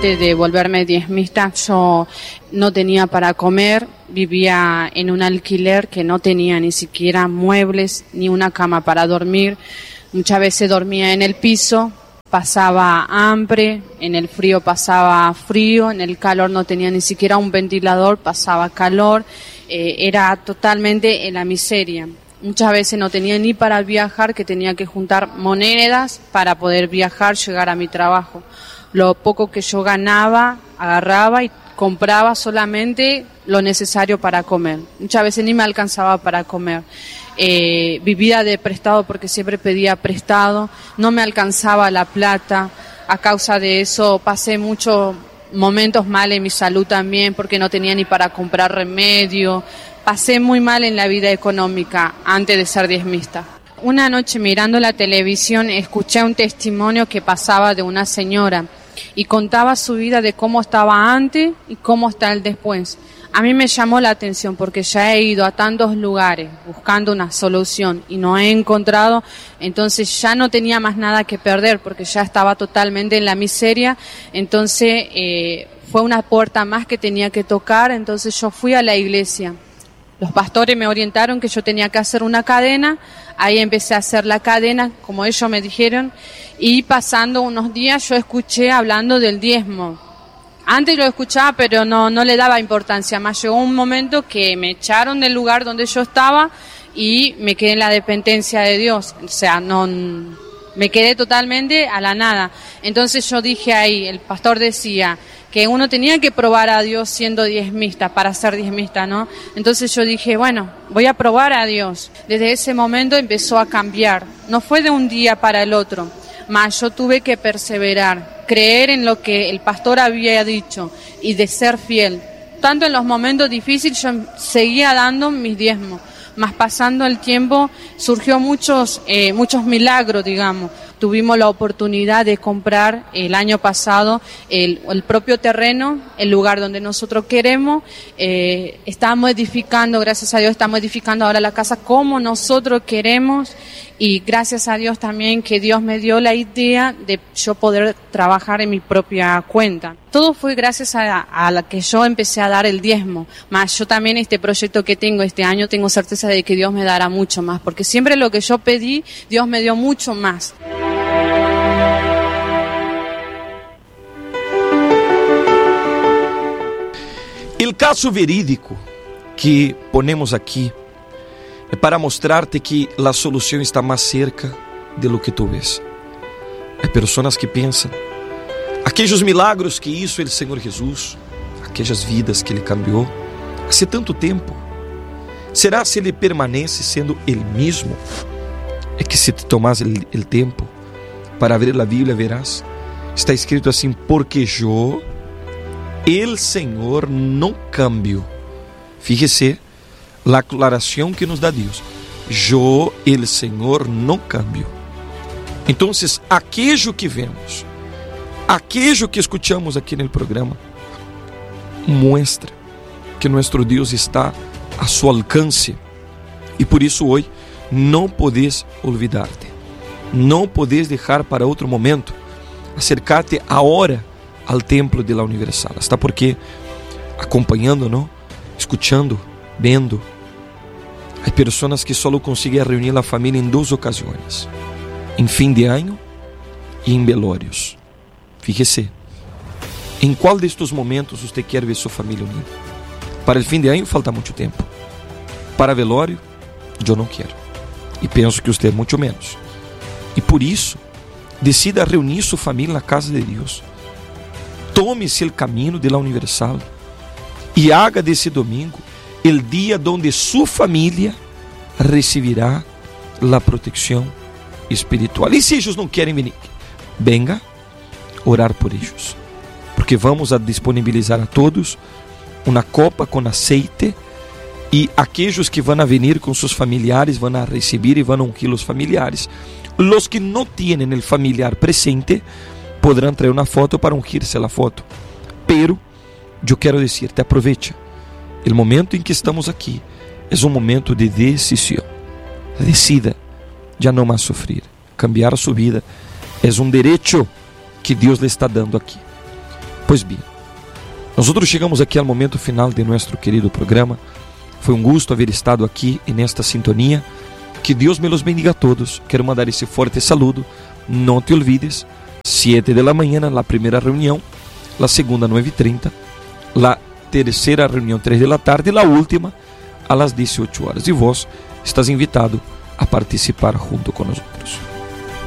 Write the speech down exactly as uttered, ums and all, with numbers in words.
antes de volverme diezmista, yo no tenía para comer, vivía en un alquiler que no tenía ni siquiera muebles, ni una cama para dormir. Muchas veces dormía en el piso, pasaba hambre, en el frío pasaba frío, en el calor no tenía ni siquiera un ventilador, pasaba calor, eh, era totalmente en la miseria. Muchas veces no tenía ni para viajar, que tenía que juntar monedas para poder viajar, llegar a mi trabajo. Lo poco que yo ganaba, agarraba y compraba solamente lo necesario para comer. Muchas veces ni me alcanzaba para comer. Eh, vivía de prestado porque siempre pedía prestado, no me alcanzaba la plata. A causa de eso pasé muchos momentos mal en mi salud también, porque no tenía ni para comprar remedio. Pasé muy mal en la vida económica antes de ser diezmista. Una noche mirando la televisión escuché un testimonio que pasaba de una señora y contaba su vida de cómo estaba antes y cómo está el después. A mí me llamó la atención porque ya he ido a tantos lugares buscando una solución y no he encontrado, entonces ya no tenía más nada que perder porque ya estaba totalmente en la miseria. Entonces eh, fue una puerta más que tenía que tocar, entonces yo fui a la iglesia. Los pastores me orientaron que yo tenía que hacer una cadena, ahí empecé a hacer la cadena, como ellos me dijeron, y pasando unos días yo escuché hablando del diezmo. Antes lo escuchaba, pero no, no le daba importancia, más llegó un momento que me echaron del lugar donde yo estaba y me quedé en la dependencia de Dios, o sea, no, me quedé totalmente a la nada. Entonces yo dije ahí, el pastor decía que uno tenía que probar a Dios siendo diezmista, para ser diezmista, ¿no? Entonces yo dije, bueno, voy a probar a Dios. Desde ese momento empezó a cambiar. No fue de un día para el otro, mas yo tuve que perseverar, creer en lo que el pastor había dicho y de ser fiel. Tanto en los momentos difíciles yo seguía dando mis diezmos, mas pasando el tiempo surgió muchos, eh, muchos milagros, digamos. Tuvimos la oportunidad de comprar el año pasado el, el propio terreno, el lugar donde nosotros queremos. Eh, estamos edificando, gracias a Dios, estamos edificando ahora la casa como nosotros queremos. Y gracias a Dios también que Dios me dio la idea de yo poder trabajar en mi propia cuenta. Todo fue gracias a, a la que yo empecé a dar el diezmo. Más yo también este proyecto que tengo este año, tengo certeza de que Dios me dará mucho más. Porque siempre lo que yo pedí, Dios me dio mucho más. El caso verídico que ponemos aqui é para mostrar-te que a solução está mais cerca de lo que tu ves. Há pessoas que pensam, aqueles milagros que hizo o Senhor Jesus, aquelas vidas que Ele cambiou, há tanto tempo, será se Ele permanece sendo Ele mesmo? É que se te tomas o tempo para abrir a Bíblia, verás, está escrito assim, porque eu, el Senhor, não cambio. Fíjese a aclaração que nos dá Deus. Eu, el Senhor, não cambio. Então, aquilo que vemos, aquilo que escuchamos aqui no programa, mostra que nosso Deus está a seu alcance. E por isso hoje não podes olvidar-te. Não podes deixar para outro momento. Acercar-te agora ao templo de la Universal. Hasta porque, acompanhando, não? Escuchando, vendo, há pessoas que só conseguem reunir a família em duas ocasiões, em fim de ano e em velórios. Fíjese, em qual destes momentos você quer ver sua família unida? Para o fim de ano falta muito tempo. Para velório, eu não quero. E penso que você é muito menos. E por isso, decida reunir sua família na casa de Deus. Tome-se o caminho de la Universal e haga desse domingo o dia onde sua família receberá a proteção espiritual. E se eles não querem vir, venga orar por eles, porque vamos a disponibilizar a todos uma copa com aceite e aqueles que vão a venir com seus familiares vão a receber e vão a ungir os familiares. Os que não têm o familiar presente podrão trazer uma foto para ungir-se a foto. Pero eu quero dizer-te, aproveita. O momento em que estamos aqui é um momento de decisão. Decida já não mais sofrer. Cambiar a sua vida é um direito que Deus lhe está dando aqui. Pois bem, nós chegamos aqui ao momento final de nosso querido programa. Foi um gosto haver estado aqui nesta sintonia. Que Deus me los bendiga a todos. Quero mandar esse forte saludo. Não te olvides, sete da manhã, a primeira reunião, a segunda, nove e trinta, a terceira reunião, três da tarde, e a última, às dezoito horas. E vós estás invitado a participar junto com nós.